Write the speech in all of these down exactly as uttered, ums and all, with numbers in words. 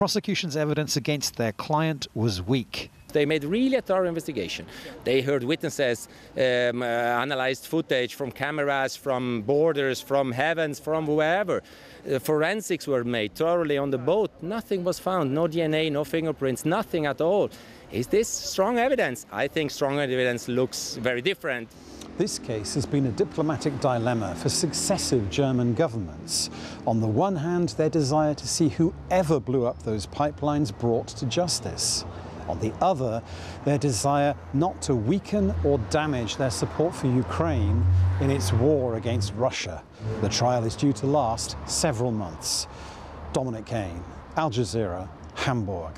Prosecution's evidence against their client was weak. They made really a thorough investigation. They heard witnesses, um, uh, analyzed footage from cameras, from borders, from heavens, from wherever. Uh, forensics were made thoroughly on the boat. Nothing was found, no D N A, no fingerprints, nothing at all. Is this strong evidence? I think strong evidence looks very different. This case has been a diplomatic dilemma for successive German governments. On the one hand, their desire to see whoever blew up those pipelines brought to justice. On the other, their desire not to weaken or damage their support for Ukraine in its war against Russia. The trial is due to last several months. Dominic Kane, Al Jazeera, Hamburg.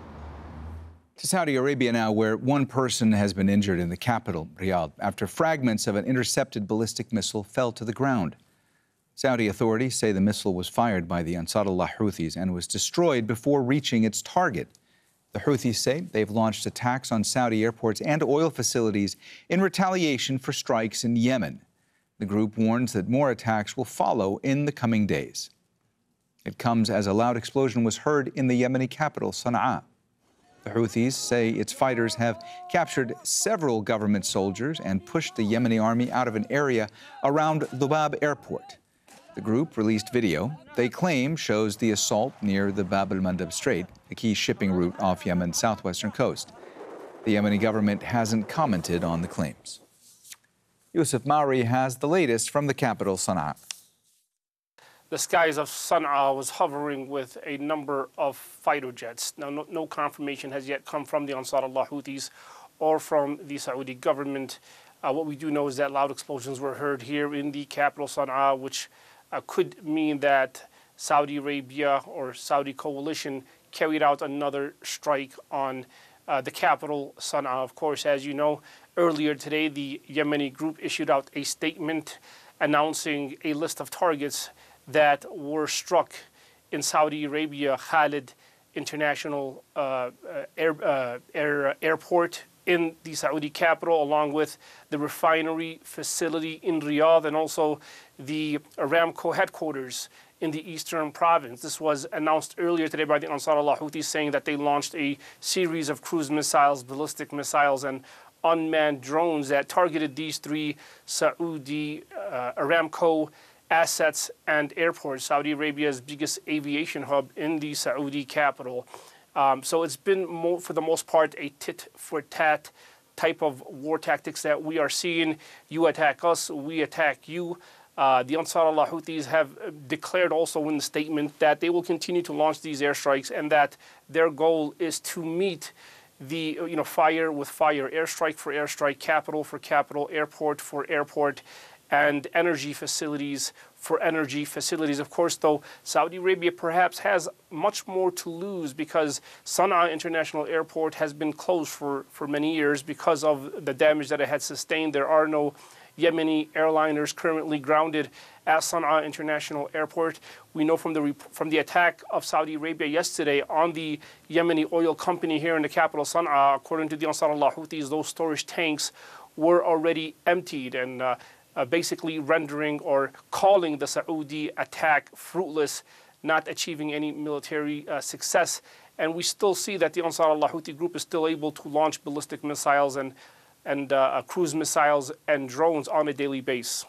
To Saudi Arabia now, where one person has been injured in the capital, Riyadh, after fragments of an intercepted ballistic missile fell to the ground. Saudi authorities say the missile was fired by the Ansarullah Houthis and was destroyed before reaching its target. The Houthis say they've launched attacks on Saudi airports and oil facilities in retaliation for strikes in Yemen. The group warns that more attacks will follow in the coming days. It comes as a loud explosion was heard in the Yemeni capital, Sana'a. The Houthis say its fighters have captured several government soldiers and pushed the Yemeni army out of an area around Dhubab airport. The group released video they claim shows the assault near the Bab el-Mandab Strait, a key shipping route off Yemen's southwestern coast. The Yemeni government hasn't commented on the claims. Yusuf Mauri has the latest from the capital, Sana'a. The skies of Sana'a was hovering with a number of fighter jets. Now, no, no confirmation has yet come from the Ansarullah Houthis or from the Saudi government. Uh, what we do know is that loud explosions were heard here in the capital, Sana'a, which uh, could mean that Saudi Arabia or Saudi coalition carried out another strike on uh, the capital, Sana'a. Of course, as you know, earlier today, the Yemeni group issued out a statement announcing a list of targets that were struck in Saudi Arabia, Khalid International uh, air, uh, air, Airport in the Saudi capital, along with the refinery facility in Riyadh and also the Aramco headquarters in the eastern province. This was announced earlier today by the Ansarullah Houthis, saying that they launched a series of cruise missiles, ballistic missiles, and unmanned drones that targeted these three Saudi uh, Aramco assets and airports, Saudi Arabia's biggest aviation hub in the Saudi capital. Um, so it's been, more, for the most part, a tit-for-tat type of war tactics that we are seeing. You attack us, we attack you. Uh, the Ansarullah Houthis have declared also in the statement that they will continue to launch these airstrikes and that their goal is to meet the, you know, fire with fire, airstrike for airstrike, capital for capital, airport for airport, and energy facilities for energy facilities. Of course, though, Saudi Arabia perhaps has much more to lose because Sana'a International Airport has been closed for, for many years because of the damage that it had sustained. There are no Yemeni airliners currently grounded at Sana'a International Airport. We know from the, from the attack of Saudi Arabia yesterday on the Yemeni oil company here in the capital, Sana'a, according to the Ansarullah Houthis, those storage tanks were already emptied, and uh, Uh, basically rendering or calling the Saudi attack fruitless, not achieving any military uh, success. And we still see that the Ansarullah Houthi group is still able to launch ballistic missiles and, and uh, cruise missiles and drones on a daily basis.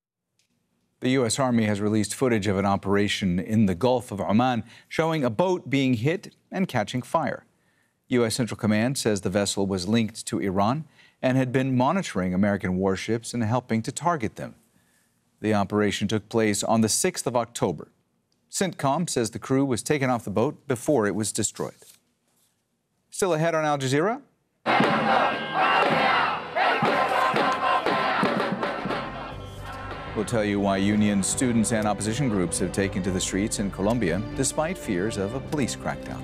The U S Army has released footage of an operation in the Gulf of Oman showing a boat being hit and catching fire. U S Central Command says the vessel was linked to Iran and had been monitoring American warships and helping to target them. The operation took place on the sixth of October. CENTCOM says the crew was taken off the boat before it was destroyed. Still ahead on Al Jazeera. We'll tell you why unions, students, and opposition groups have taken to the streets in Colombia despite fears of a police crackdown.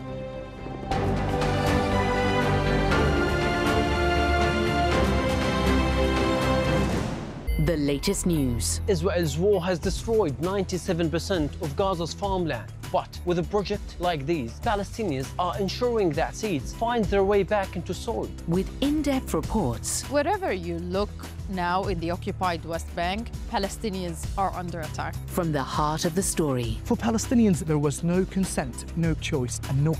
The latest news. Israel's war has destroyed ninety-seven percent of Gaza's farmland. But with a project like these, Palestinians are ensuring that seeds find their way back into soil. With in-depth reports. Wherever you look now in the occupied West Bank, Palestinians are under attack. From the heart of the story. For Palestinians, there was no consent, no choice, and no